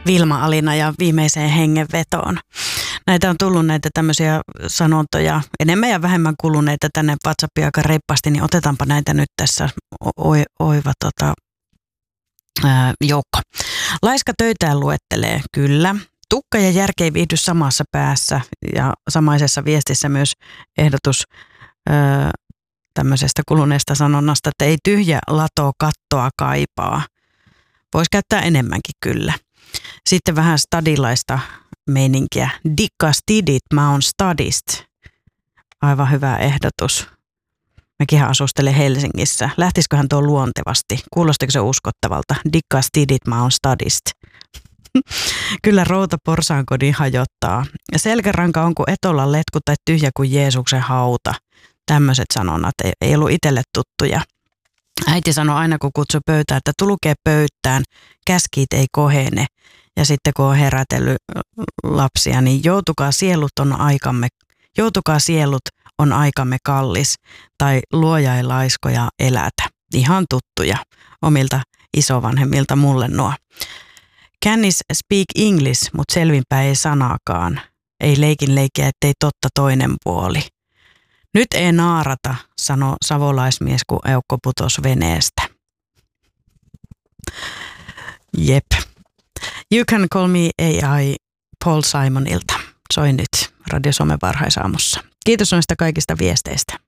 Vilma-Alina ja viimeiseen hengenvetoon. Näitä on tullut näitä tämmöisiä sanontoja, enemmän ja vähemmän kuluneita tänne WhatsAppiin aika reippaasti, niin otetaanpa näitä nyt tässä oiva joukko. Laiska töitään luettelee, kyllä. Tukka ja järki ei viihdy samassa päässä ja samaisessa viestissä myös ehdotus tämmöisestä kuluneesta sanonnasta, että ei tyhjä lato kattoa kaipaa. Voisi käyttää enemmänkin kyllä. Sitten vähän stadilaista meininkiä. Dikka stidit, mä oon stadist. Aivan hyvä ehdotus. Mäkin asustelen Helsingissä. Lähtisiköhän tuo luontevasti? Kuulostiko se uskottavalta? Dikka stidit, mä oon stadist. Kyllä routa porsaankodin hajottaa. Selkäranka on kuin etolla letku tai tyhjä kuin Jeesuksen hauta. Tämmöiset sanonnat ei ollut itselle tuttuja. Äiti sanoi aina, kun kutsui pöytään, että tulkee pöytään, käskit ei kohene. Ja sitten kun on herätellyt lapsia, niin joutukaa sielut on aikamme kallis. Tai luoja ei laiskoja elätä. Ihan tuttuja omilta isovanhemmilta mulle nuo. Kännis speak English, mutta selvinpäin ei sanaakaan. Ei leikin leikkiä, ettei totta toinen puoli. Nyt ei naarata, sanoi savolaismies, kun eukko putos veneestä. Jep. You can call me AI Paul Simonilta. Soi nyt Radio Suomen varhaisaamussa. Kiitos noista kaikista viesteistä.